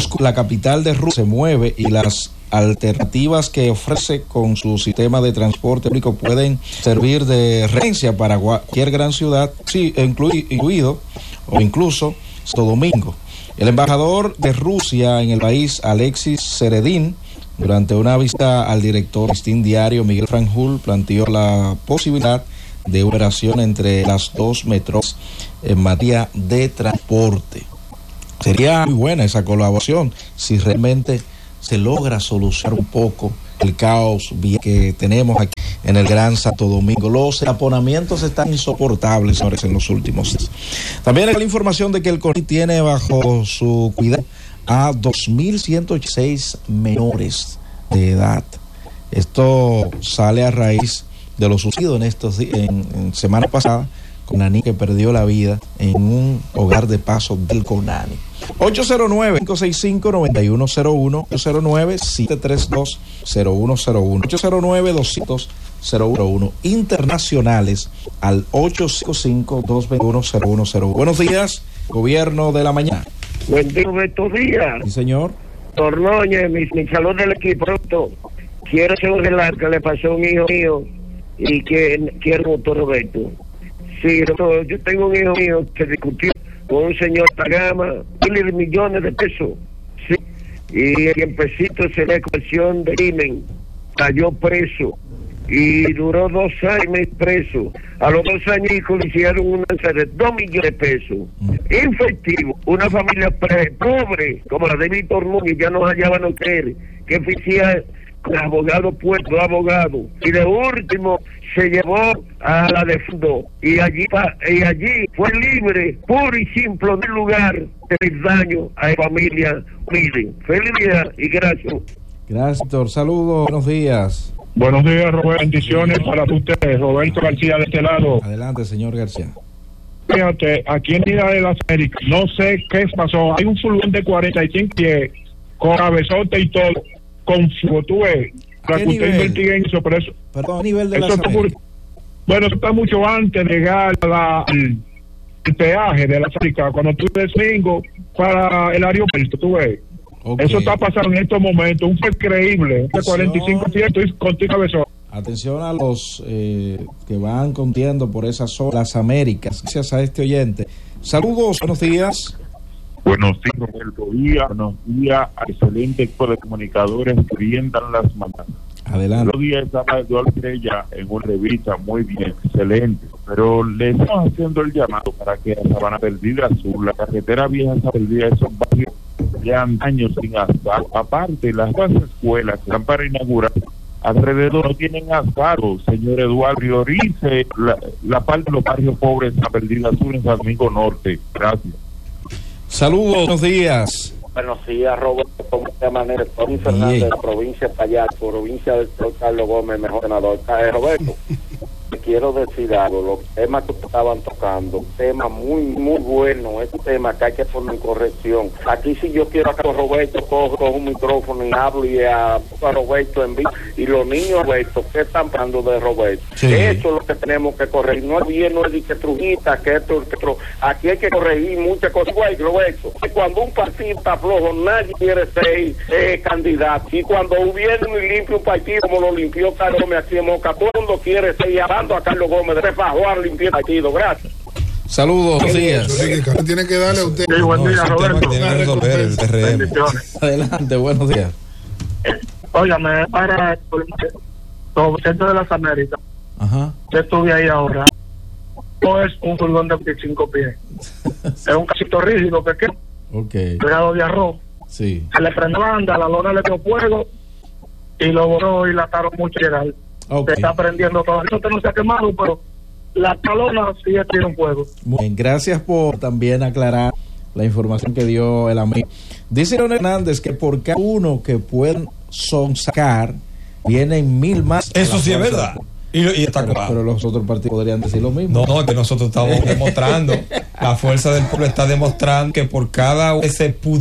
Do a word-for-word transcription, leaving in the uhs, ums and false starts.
Moscú, la capital de Rusia, se mueve y las alternativas que ofrece con su sistema de transporte público pueden servir de referencia para cualquier gran ciudad, sí, incluido, incluido o incluso Santo Domingo. El embajador de Rusia en el país, Alexis Seredin, durante una visita al director del Listín Diario, Miguel Franjul, planteó la posibilidad de operación entre las dos metros en materia de transporte. Sería muy buena esa colaboración si realmente se logra solucionar un poco el caos que tenemos aquí en el Gran Santo Domingo. Los aponamientos están insoportables, señores, en los últimos días. También hay la información de que el CONIT tiene bajo su cuidado a dos mil ciento ochenta y seis menores de edad. Esto sale a raíz de lo sucedido en estos días, en, en semana pasada, con la niña que perdió la vida en un hogar de paso del CONANI. ocho cero nueve, cinco seis cinco, nueve uno cero uno, ocho cero nueve, siete tres dos, cero uno cero uno, ocho cero nueve, dos cero dos, cero uno cero uno, internacionales al ocho cinco cinco, dos dos uno, cero uno cero uno. Buenos días, gobierno de la mañana. Buen día, Roberto Díaz. Sí, señor. Tornoña, mi, mi salón del equipo. Quiero hacer un relato que le pasó a un hijo mío y que quiero doctor Roberto. Sí, doctor, yo tengo un hijo mío que discutió con un señor Tagama, miles de millones de pesos. Sí, y en pesitos se le conversión de crimen, cayó preso y duró dos años preso. A los dos años le hicieron una de dos millones de pesos. Efectivo, una familia pre pobre como la de Víctor Núñez ya no hallaban lo que él, que oficial abogado puesto, abogado, y de último se llevó a la de fondo y allí y allí fue libre, puro y simple, en lugar de daño a la familia humilde. Feliz día y gracias. Gracias, doctor. Saludos, buenos días. Buenos días, Roberto. Bendiciones para ustedes. Roberto García de este lado. Adelante, señor García. Fíjate, aquí en Isla de las Américas, no sé qué pasó. Hay un furgón de cuarenta y cinco pies con cabezote y todo, con fuego, tú ves. Para que usted investigue en eso, pero eso. Perdón, a nivel de las Américas. Bueno, eso está mucho antes de llegar a la, el, el peaje de las Américas, cuando tú ves Mingo para el aeropuerto, tú ves. Okay. Eso está pasando en estos momentos, un fue increíble, de cuarenta y cinco pies y con tu cabezón. Atención a los eh, que van contiendo por esas zonas, las Américas. Gracias a este oyente. Saludos, buenos días. Buenos días, Roberto Díaz. Buenos días al excelente equipo de comunicadores que orientan las mañanas. Adelante. Los días estaba Eduardo Estrella en una revista muy bien, excelente. Pero le estamos haciendo el llamado para que a Sabana Perdida Sur, la carretera vieja Sabana Perdida, esos barrios llevan años sin asfalto. Aparte, las dos escuelas que están para inaugurar alrededor no tienen asfalto. Señor Eduardo, priorice la, la parte de los barrios pobres en la Perdida Sur, en San Domingo Norte. Gracias. Saludos, buenos días. Buenos días, Roberto. ¿Cómo te manejas? Tony Fernández, de la provincia de Payá, provincia del doctor Carlos Gómez, mejor senador. Eh, Roberto, quiero decir algo. Los temas que estaban tocando, un tema muy, muy bueno. Es un tema que hay que poner en corrección. Aquí, si yo quiero acá a Roberto, cojo, cojo un micrófono y hablo y a, a Roberto en vivo. Y los niños, Roberto, ¿qué están hablando de Roberto? Sí. Eso es lo que tenemos que corregir. No es bien, no es de que Trujita, que esto, que otro. Aquí hay que corregir muchas cosas. Igual, Roberto, que cuando un partido está flojo, nadie quiere ser eh, candidato. Y cuando hubiera un limpio un partido como lo limpió Carlos Gómez aquí en Moca, todo el mundo quiere ser hablando a Carlos Gómez de Fajuar limpiar el partido. Gracias. Saludos, buenos días. Sí, que tiene que darle a usted. Sí, buen no, día, Roberto. Resolver el T R M. Adelante, buenos días. Óigame, para el centro de las Américas. Ajá. Yo estuve ahí ahora. No es un furgón de veinticinco pies. Es un casito rígido pequeño. Ok. Pegado de arroz. Sí. Se le prendió banda, la lona le dio fuego y lo borró y la taró mucho llegar. Okay. Se está prendiendo todo. Eso no se ha quemado, pero la talona sí tiene un fuego. Muy bien, gracias por también aclarar la información que dio el amigo. Dice Leonel Hernández que por cada uno que pueden son sacar, vienen mil más. Eso sí es verdad. Y, y está pero, claro. Pero los otros partidos podrían decir lo mismo. No, no, es que nosotros estamos demostrando, la fuerza del pueblo está demostrando que por cada ese